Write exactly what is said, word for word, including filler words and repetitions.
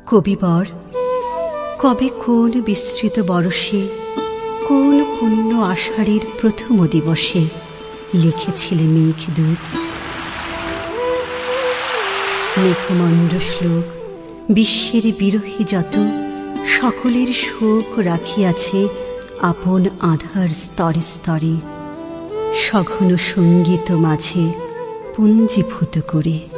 কবিবর কবে কোন বিস্তৃত বরষে, কোন পুণ্য আষাঢ়ের প্রথম দিবসে লিখেছিলে মেঘদূত। মেঘমন্দ্র শ্লোক বিশ্বের বিরহী যত, সকলের শোক রাখিয়াছে আপন আধার স্তরে স্তরে, সঘন সঙ্গীত মাঝে পুঞ্জীভূত করে।